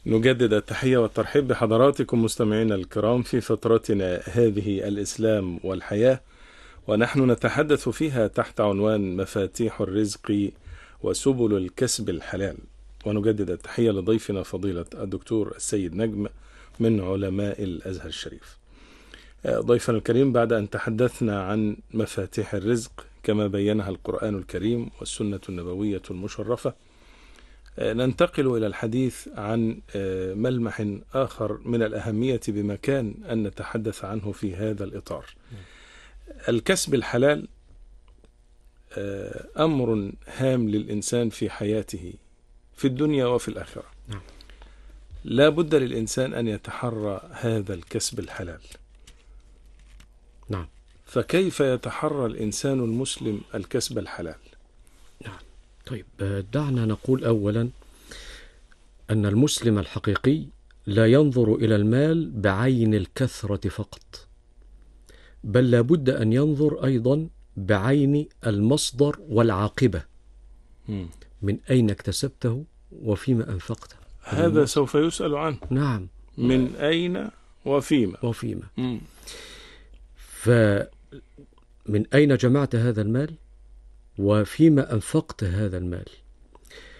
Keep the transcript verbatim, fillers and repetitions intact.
نجدد التحية والترحيب بحضراتكم مستمعينا الكرام في فترتنا هذه الإسلام والحياة، ونحن نتحدث فيها تحت عنوان مفاتيح الرزق وسبل الكسب الحلال. ونجدد التحية لضيفنا فضيلة الدكتور السيد نجم من علماء الأزهر الشريف. ضيفنا الكريم، بعد أن تحدثنا عن مفاتيح الرزق كما بينها القرآن الكريم والسنة النبوية المشرفة، ننتقل إلى الحديث عن ملمح آخر من الأهمية بمكان أن نتحدث عنه في هذا الإطار. الكسب الحلال أمر هام للإنسان في حياته في الدنيا وفي الآخرة. لا بد للإنسان أن يتحرى هذا الكسب الحلال. نعم. فكيف يتحرى الإنسان المسلم الكسب الحلال؟ نعم. طيب، دعنا نقول أولا أن المسلم الحقيقي لا ينظر إلى المال بعين الكثرة فقط، بل لا بد أن ينظر أيضا بعين المصدر والعاقبة. م. من أين اكتسبته وفيما أنفقته، هذا سوف يسأل عنه. نعم. من أين وفيما وفيما م. فمن أين جمعت هذا المال وفيما أنفقت هذا المال.